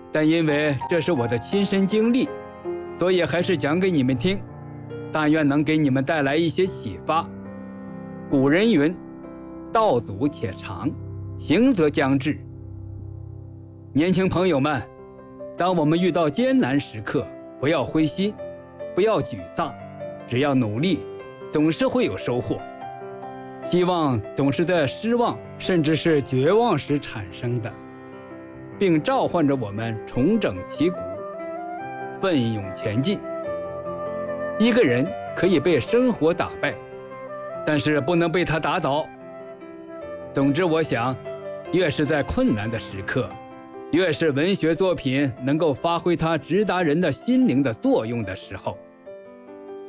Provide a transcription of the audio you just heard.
但因为这是我的亲身经历，所以还是讲给你们听，但愿能给你们带来一些启发。古人云：道阻且长，行则将至。年轻朋友们，当我们遇到艰难时刻，不要灰心，不要沮丧，只要努力，总是会有收获。希望总是在失望甚至是绝望时产生的，并召唤着我们重整旗鼓，奋勇前进。一个人可以被生活打败，但是不能被它打倒。总之，我想，越是在困难的时刻，越是文学作品能够发挥它直达人的心灵的作用的时候，